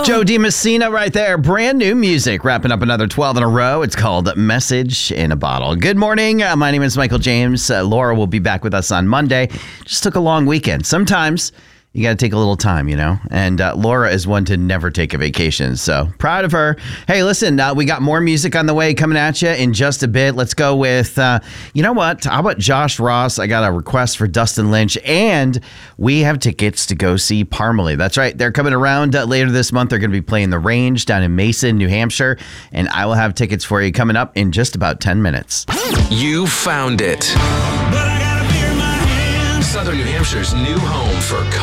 Joe DiMessina right there. Brand new music. Wrapping up another 12 in a row. It's called Message in a Bottle. Good morning. My name is Michael James. Laura will be back with us on Monday. Just took a long weekend. Sometimes you got to take a little time, you know, and Laura is one to never take a vacation. So proud of her. Hey, listen, we got more music on the way coming at you in just a bit. Let's go with, you know what? How about Josh Ross? I got a request for Dustin Lynch, and we have tickets to go see Parmalee. That's right. They're coming around later this month. They're going to be playing the Range down in Mason, New Hampshire, and I will have tickets for you coming up in just about 10 minutes. You found it. Southern New Hampshire's new home for